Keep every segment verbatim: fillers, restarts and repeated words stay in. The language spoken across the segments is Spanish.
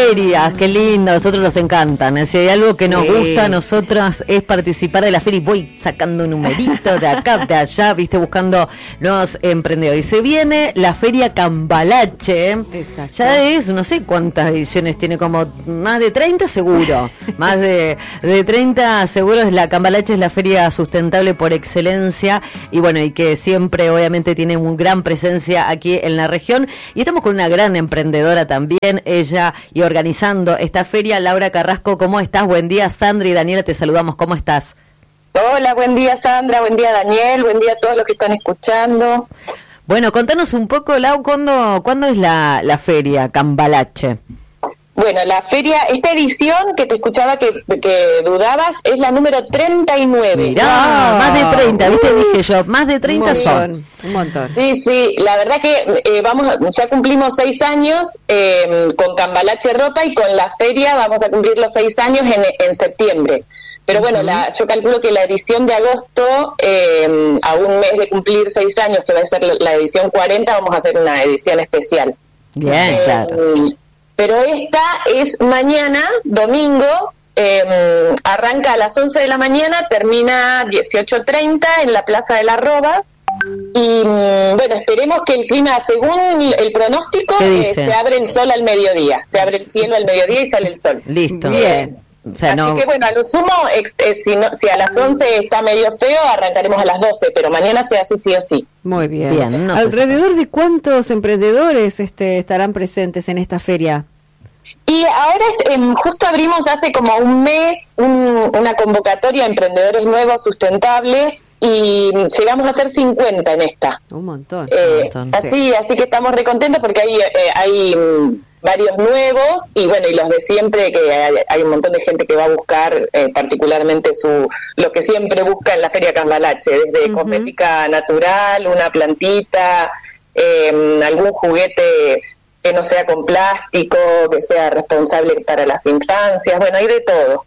ferias, qué lindo, a nosotros nos encantan. Si hay algo que sí. nos gusta a nosotras es participar de la feria y voy sacando un numerito de acá, de allá, viste, buscando nuevos emprendedores. Y se viene la feria Cambalache. Exacto. Ya es, no sé cuántas ediciones tiene, como más de treinta seguro. más de, de treinta seguro. Es la Cambalache, es la feria sustentable por excelencia. Y bueno, y que siempre obviamente tiene una gran presencia aquí en la región. Y estamos con una gran emprendedora también, ella, y organizando esta feria, Laura Carrasco. ¿Cómo estás? Buen día, Sandra y Daniela, te saludamos. ¿Cómo estás? Hola, buen día, Sandra, buen día, Daniel, buen día a todos los que están escuchando. Bueno, contanos un poco, Lau, ¿cuándo, ¿cuándo es la, la feria Cambalache? Bueno, la feria, esta edición que te escuchaba que, que dudabas, es la número treinta y nueve. Mirá, wow. Más de treinta, ¿viste? Dije yo, más de treinta son. Un montón. Sí, sí, la verdad que eh, vamos, ya cumplimos seis años eh, con Cambalache Ropa, y con la feria vamos a cumplir los seis años en, en septiembre. Pero bueno, uh-huh. la, yo calculo que la edición de agosto, eh, a un mes de cumplir seis años, que va a ser la edición cuarenta, vamos a hacer una edición especial. Bien, eh, claro. Pero esta es mañana, domingo, eh, arranca a las once de la mañana, termina dieciocho treinta en la Plaza de la Arroba. Y bueno, esperemos que el clima, según el pronóstico, eh, se abre el sol al mediodía. Se abre el cielo al mediodía y sale el sol. Listo. Bien. O sea, Así no... que bueno, a lo sumo, ex, eh, si, no, si a las once está medio feo, arrancaremos a las doce, pero mañana se hace sí o sí. Muy bien. bien no ¿Alrededor de cuántos emprendedores este, estarán presentes en esta feria? Y ahora eh, justo abrimos hace como un mes un, una convocatoria a emprendedores nuevos sustentables, y llegamos a ser cincuenta en esta. Un montón. Eh, un montón así, sí. así que estamos recontentos porque hay, eh, hay um, varios nuevos, y bueno, y los de siempre, que hay, hay un montón de gente que va a buscar eh, particularmente su lo que siempre busca en la Feria Cambalache, desde uh-huh. cosmética natural, una plantita, eh, algún juguete que no sea con plástico, que sea responsable para las infancias, bueno, hay de todo.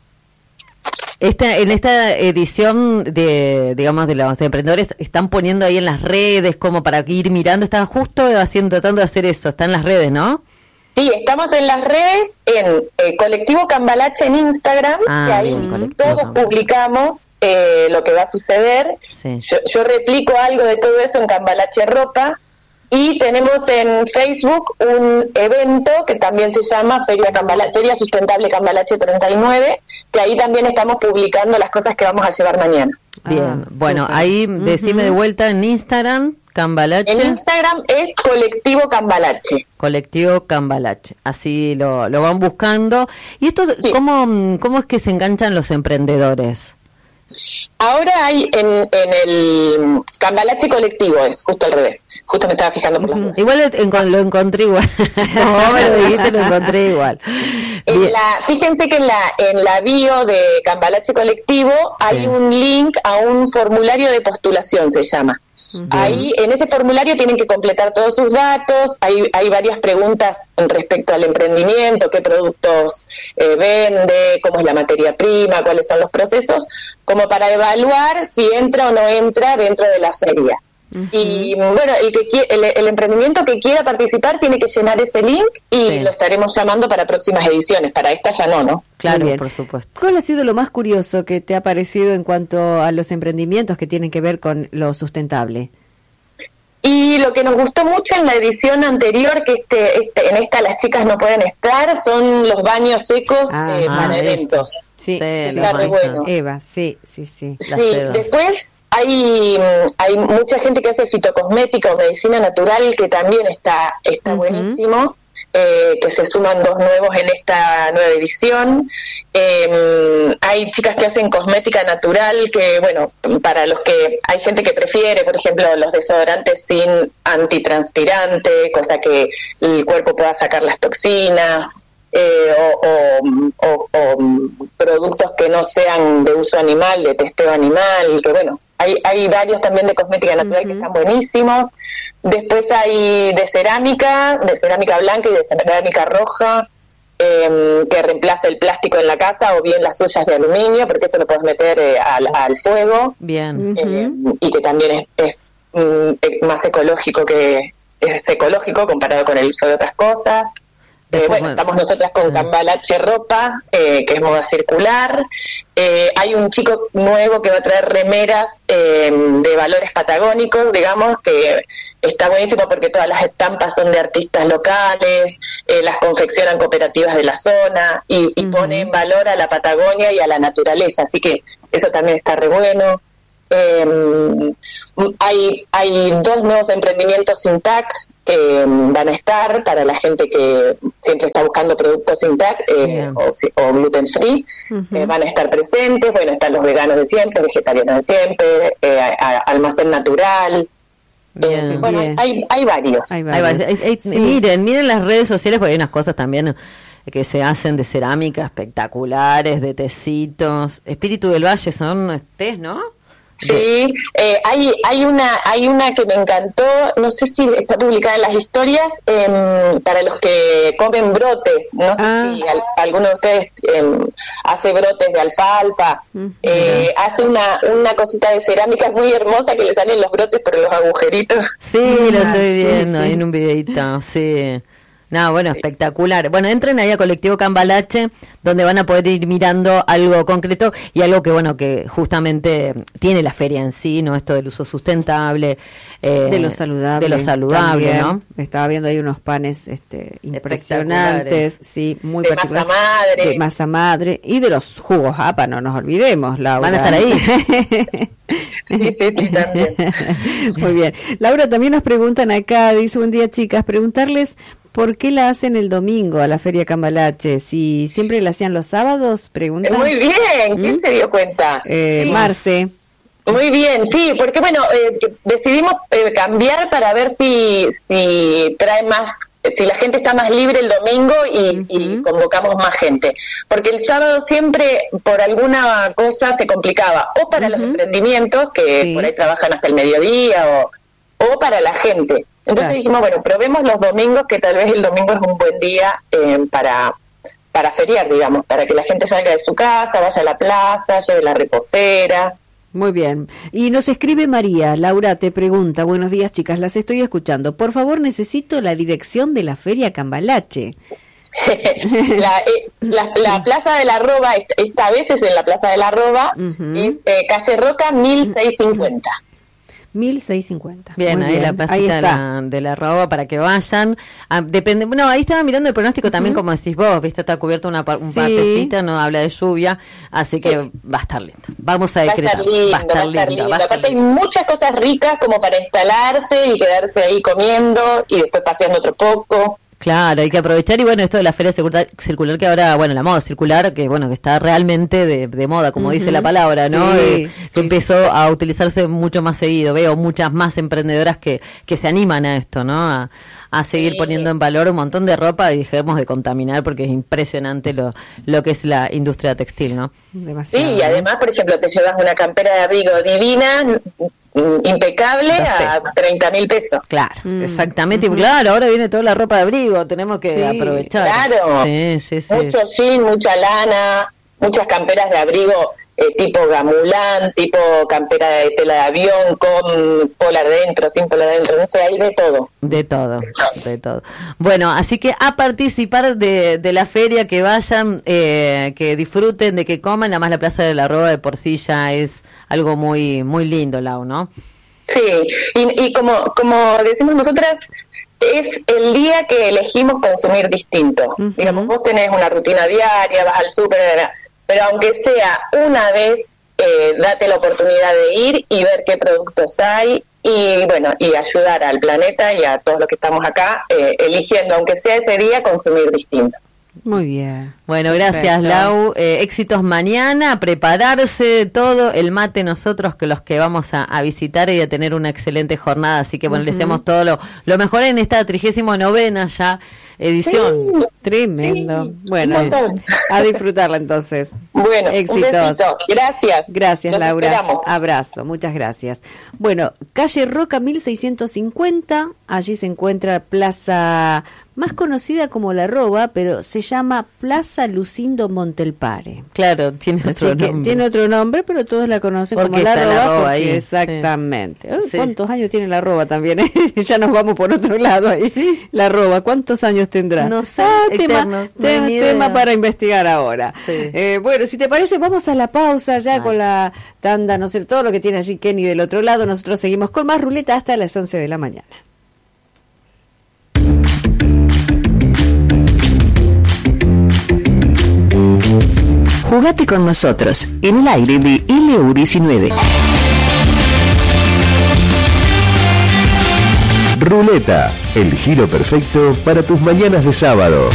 Esta, en esta edición de, digamos, de los emprendedores, están poniendo ahí en las redes como para ir mirando, estaba justo haciendo, tratando de hacer eso, está en las redes, ¿no? Sí, estamos en las redes, en eh, Colectivo Cambalache en Instagram, ah, que ahí bien, todos publicamos eh, lo que va a suceder. Sí. Yo, yo replico algo de todo eso en Cambalache Ropa. Y tenemos en Facebook un evento que también se llama Feria Cambalache, Feria Sustentable Cambalache treinta y nueve, que ahí también estamos publicando las cosas que vamos a llevar mañana. Bien, ah, bueno, super. ahí decime uh-huh. de vuelta en Instagram, Cambalache. En Instagram es Colectivo Cambalache. Colectivo Cambalache, así lo, lo van buscando. ¿Y esto sí. cómo, cómo es que se enganchan los emprendedores? Ahora hay en, en el Cambalache Colectivo, es justo al revés, justo me estaba fijando por las uh-huh. Igual lo, lo encontré igual, no me lo dijiste, lo encontré igual. En la, fíjense que en la, en la bio de Cambalache Colectivo sí. hay un link a un formulario de postulación, se llama. Bien. Ahí en ese formulario tienen que completar todos sus datos, hay, hay varias preguntas respecto al emprendimiento, qué productos eh, vende, cómo es la materia prima, cuáles son los procesos, como para evaluar si entra o no entra dentro de la feria. Uh-huh. Y bueno, el, que, el, el emprendimiento que quiera participar tiene que llenar ese link y sí. lo estaremos llamando para próximas ediciones, para esta ya no, ¿no? Claro, por supuesto. ¿Cuál ha sido lo más curioso que te ha parecido en cuanto a los emprendimientos que tienen que ver con lo sustentable? Y lo que nos gustó mucho en la edición anterior, que este, este en esta las chicas no pueden estar, son los baños secos ah, eh, para ah, eventos. Sí, sí, está re bueno. Eva, sí, sí, sí. Sí, después hay hay mucha gente que hace fitocosmética o medicina natural, que también está está uh-huh. buenísimo. Eh, que se suman dos nuevos en esta nueva edición. Eh, hay chicas que hacen cosmética natural, que bueno, para los que hay gente que prefiere, por ejemplo, los desodorantes sin antitranspirante, cosa que el cuerpo pueda sacar las toxinas, eh, o, o, o, o productos que no sean de uso animal, de testeo animal, que bueno, hay, hay varios también de cosmética natural uh-huh. que están buenísimos. Después hay de cerámica, de cerámica blanca y de cerámica roja, eh, que reemplaza el plástico en la casa, o bien las ollas de aluminio, porque eso lo puedes meter eh, al, al fuego. Bien. Eh, uh-huh. Y que también es, es mm, más ecológico que es ecológico comparado con el uso de otras cosas. Eh, bueno, estamos nosotras con Cambalache Ropa, eh, que es moda circular. Eh, hay un chico nuevo que va a traer remeras eh, de valores patagónicos, digamos, que está buenísimo porque todas las estampas son de artistas locales, eh, las confeccionan cooperativas de la zona y, y uh-huh. pone en valor a la Patagonia y a la naturaleza, así que eso también está re bueno. Eh, hay, hay dos nuevos emprendimientos sin T A C que van a estar para la gente que siempre está buscando productos sin T A C eh, yeah. o, o gluten free, uh-huh. eh, van a estar presentes. Bueno, están los veganos de siempre, vegetarianos de siempre, eh, a, a, almacén natural. Bien, eh, bueno, bien. Hay, hay varios. Hay varios. Hay, hay, sí. Miren, miren las redes sociales porque hay unas cosas también que se hacen de cerámica espectaculares, de tecitos. Espíritu del Valle son tés, ¿no? Sí, eh, hay hay una hay una que me encantó, no sé si está publicada en las historias, eh, para los que comen brotes, no sé ah. si al, alguno de ustedes eh, hace brotes de alfalfa, uh-huh. eh, hace una una cosita de cerámica muy hermosa que le salen los brotes por los agujeritos. Sí, lo estoy viendo sí, sí. en un videito, sí. No, bueno, espectacular. Bueno, entren ahí a Colectivo Cambalache, donde van a poder ir mirando algo concreto y algo que, bueno, que justamente tiene la feria en sí, ¿no? Esto del uso sustentable. Eh, de lo saludable. De lo saludable, también, ¿no? Estaba viendo ahí unos panes este, impresionantes, sí, muy de particulares. Masa madre. De masa madre. Y de los jugos A P A, no nos olvidemos, Laura. Van a estar ahí. Sí, sí, sí, también. Muy bien. Laura, también nos preguntan acá, dice, buen día, chicas, preguntarles... ¿Por qué la hacen el domingo a la Feria Cambalache? Si siempre la hacían los sábados, preguntan. Muy bien, ¿quién ¿Mm? se dio cuenta? Eh, sí. Marce. Muy bien, sí, porque bueno, eh, decidimos eh, cambiar para ver si si trae más, si la gente está más libre el domingo y, uh-huh. y convocamos más gente. Porque el sábado siempre, por alguna cosa, se complicaba. O para uh-huh. los emprendimientos, que sí. por ahí trabajan hasta el mediodía, o, o para la gente. Entonces claro. dijimos, bueno, probemos los domingos, que tal vez el domingo es un buen día eh, para para feriar, digamos, para que la gente salga de su casa, vaya a la plaza, lleve la reposera. Muy bien. Y nos escribe María. Laura te pregunta, buenos días, chicas, las estoy escuchando. Por favor, necesito la dirección de la Feria Cambalache. la, eh, la, la Plaza de la Arroba, esta vez es en la Plaza de la Arroba, uh-huh. es eh, calle Roca mil seiscientos cincuenta. mil seiscientos cincuenta. Bien, Muy ahí bien. la placita de la, de la Arroba para que vayan. Ah, depende, bueno, ahí estaba mirando el pronóstico uh-huh. también, como decís vos, viste, está cubierto una un sí. partecita, no habla de lluvia, así que sí. va a estar lindo. Vamos a decretar. Va a estar lindo, va a estar lindo. Va a estar lindo. Aparte hay muchas cosas ricas como para instalarse y quedarse ahí comiendo y después paseando otro poco. Claro, hay que aprovechar y bueno, esto de la feria circular, circular que ahora, bueno, la moda circular, que bueno, que está realmente de, de moda, como uh-huh. dice la palabra, ¿no? Sí, eh, que sí, empezó sí. a utilizarse mucho más seguido. Veo muchas más emprendedoras que, que se animan a esto, ¿no? A, a seguir sí. poniendo en valor un montón de ropa y dejemos de contaminar porque es impresionante lo, lo que es la industria textil, ¿no? Demasiado, sí, y además, por ejemplo, te llevas una campera de abrigo divina, impecable a treinta mil pesos. Claro, mm. exactamente. Uh-huh. Claro, ahora viene toda la ropa de abrigo, tenemos que sí, aprovechar. Claro, sí, sí, sí. mucho jean, mucha lana, muchas camperas de abrigo eh, tipo gamulán, tipo campera de tela de avión, con polar dentro, sin polar dentro, no sé, hay de todo. De todo, de todo. Bueno, así que a participar de, de la feria, que vayan, eh, que disfruten, de que coman, además la Plaza de la Arroba de por sí ya es algo muy muy lindo, Lau, ¿no? Sí, y, y como como decimos nosotras, es el día que elegimos consumir distinto. Uh-huh. Digamos, vos tenés una rutina diaria, vas al súper, pero aunque sea una vez, eh, date la oportunidad de ir y ver qué productos hay y bueno, y ayudar al planeta y a todos los que estamos acá, eh, eligiendo, aunque sea ese día, consumir distinto. Muy bien. Bueno, gracias, perfecto. Lau. Eh, éxitos mañana, prepararse todo, el mate nosotros que los que vamos a, a visitar y a tener una excelente jornada. Así que bueno, uh-huh. les deseamos todo lo, lo mejor en esta trigésima novena ya edición. Sí, tremendo. Sí, bueno, a disfrutarla entonces. Bueno, éxitos. Un besito. Gracias. Gracias, Los Laura. Esperamos. Abrazo, muchas gracias. Bueno, calle Roca mil seiscientos cincuenta, allí se encuentra Plaza más conocida como La Roba, pero se llama Plaza Lucindo Montelpare. Claro, tiene Así otro que nombre. Tiene otro nombre, pero todos la conocen Porque como La está Roba. La Roba porque- ahí, exactamente. sí. Uy, Sí. ¿cuántos años tiene La Roba también? eh? Ya nos vamos por otro lado ahí. La Roba, ¿cuántos años tendrá? No sé, Ah, tema, eternos, no hay tema, ni tema idea. para investigar ahora. Sí. Eh, bueno, si te parece, vamos a la pausa ya Vale. con la tanda, no sé, todo lo que tiene allí Kenny del otro lado. Nosotros seguimos con más ruleta hasta las once de la mañana. Jugate con nosotros en el aire de L U diecinueve. Ruleta, el giro perfecto para tus mañanas de sábado.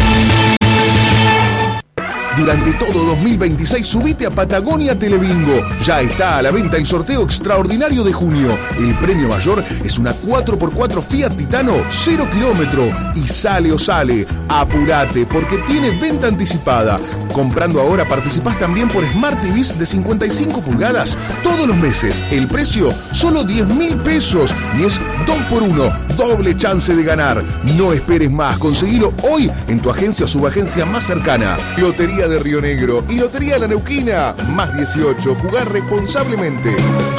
Durante todo dos mil veintiséis subite a Patagonia Telebingo. Ya está a la venta el sorteo extraordinario de junio. El premio mayor es una cuatro por cuatro Fiat Titano cero kilómetro. Y sale o sale. Apurate porque tiene venta anticipada. Comprando ahora participás también por Smart T Vs de cincuenta y cinco pulgadas todos los meses. El precio solo diez mil pesos y es dos por uno. Doble chance de ganar. No esperes más. Conseguilo hoy en tu agencia o subagencia más cercana. Lotería de Río Negro y Lotería La Neuquina. Más dieciocho. Jugar responsablemente.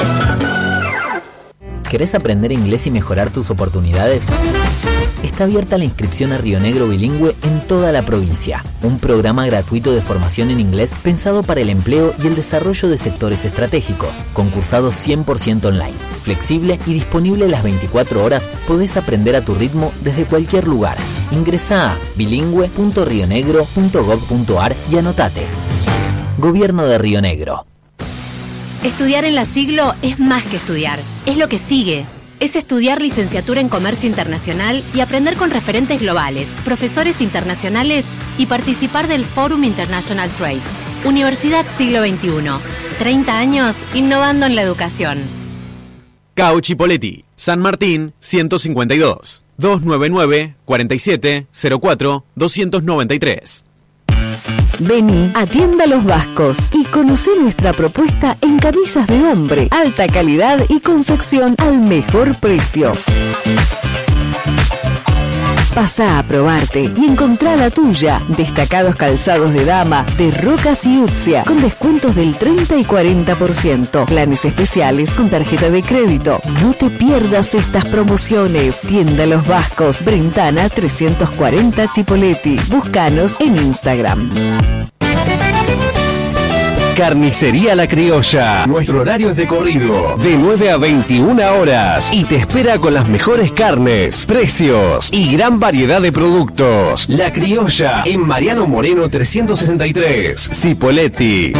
¿Querés aprender inglés y mejorar tus oportunidades? Está abierta la inscripción a Río Negro Bilingüe en toda la provincia. Un programa gratuito de formación en inglés pensado para el empleo y el desarrollo de sectores estratégicos. Concursado cien por ciento online, flexible y disponible las veinticuatro horas, podés aprender a tu ritmo desde cualquier lugar. Ingresá a bilingüe punto rionegro punto gob punto ar y anotate. Gobierno de Río Negro. Estudiar en la Siglo es más que estudiar, es lo que sigue. Es estudiar licenciatura en Comercio Internacional y aprender con referentes globales, profesores internacionales y participar del Forum International Trade. Universidad Siglo veintiuno. treinta años innovando en la educación. Cauchi Poletti, San Martín ciento cincuenta y dos, doscientos noventa y nueve, cuarenta y siete, cero cuatro, doscientos noventa y tres. Vení a Tienda Los Vascos y conocí nuestra propuesta en camisas de hombre, alta calidad y confección al mejor precio. Pasá a probarte y encontrá la tuya. Destacados calzados de dama, de Rocas y Utzia, con descuentos del treinta y cuarenta por ciento. Planes especiales con tarjeta de crédito. No te pierdas estas promociones. Tienda Los Vascos, Brentana trescientos cuarenta Chipoleti. Búscanos en Instagram. Carnicería La Criolla. Nuestro horario es de corrido, de nueve a veintiuna horas. Y te espera con las mejores carnes, precios y gran variedad de productos. La Criolla, en Mariano Moreno trescientos sesenta y tres. Cipolletti.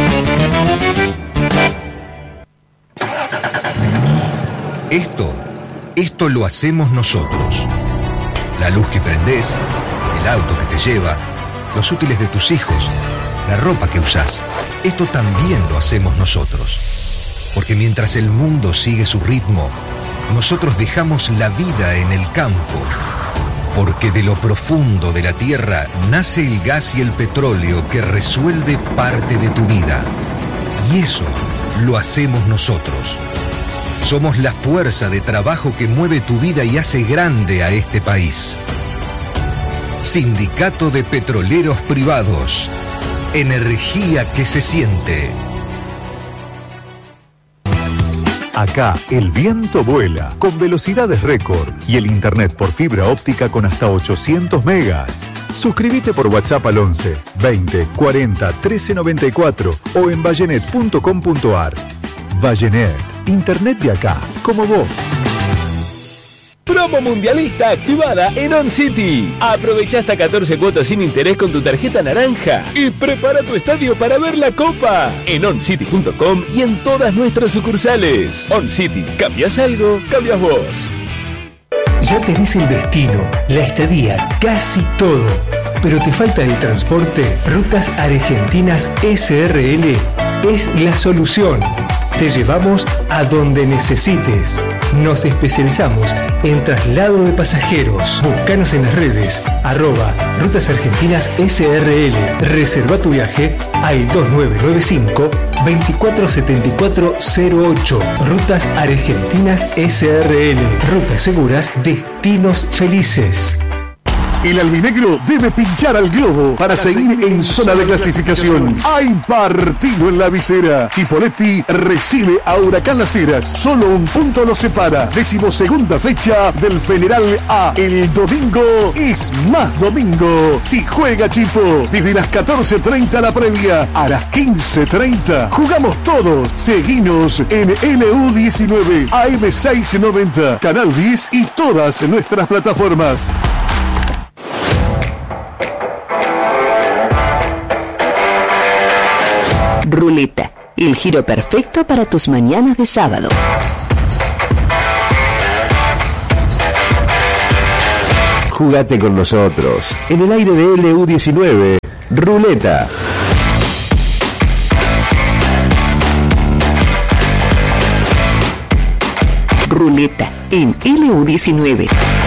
Esto, esto lo hacemos nosotros. La luz que prendés, el auto que te lleva, los útiles de tus hijos, la ropa que usás. Esto también lo hacemos nosotros. Porque mientras el mundo sigue su ritmo, nosotros dejamos la vida en el campo. Porque de lo profundo de la tierra nace el gas y el petróleo que resuelve parte de tu vida. Y eso lo hacemos nosotros. Somos la fuerza de trabajo que mueve tu vida y hace grande a este país. Sindicato de Petroleros Privados. Energía que se siente. Acá el viento vuela con velocidades récord y el internet por fibra óptica con hasta ochocientos megas. Suscríbete por WhatsApp al once, veinte, cuarenta, trece noventa y cuatro o en vallenet punto com punto ar. Vallenet, internet de acá, como vos. Promo mundialista activada en On City. Aprovecha hasta catorce cuotas sin interés con tu tarjeta naranja y prepara tu estadio para ver la Copa en on city punto com y en todas nuestras sucursales. On City, ¿cambias algo? Cambias vos. Ya tenés el destino, la estadía, casi todo. Pero te falta el transporte. Rutas Argentinas S R L es la solución. Te llevamos a donde necesites. Nos especializamos en traslado de pasajeros. Búscanos en las redes, arroba Rutas Argentinas S R L. Reserva tu viaje al dos nueve nueve cinco, veinticuatro setenta y cuatro cero ocho. Rutas Argentinas S R L. Rutas seguras, destinos felices. El albinegro debe pinchar al globo para seguir en zona de clasificación. Hay partido en la visera. Chipoleti recibe a Huracán Las Heras. Solo un punto nos separa. Decimosegunda fecha del Federal A. El domingo es más domingo. Si juega Chipo, desde las catorce treinta la previa, a las quince treinta jugamos todos. Seguinos en L U diecinueve, A M seiscientos noventa, Canal diez y todas nuestras plataformas. Ruleta, el giro perfecto para tus mañanas de sábado. Jugate con nosotros. En el aire de L U diecinueve, Ruleta. Ruleta en L U diecinueve.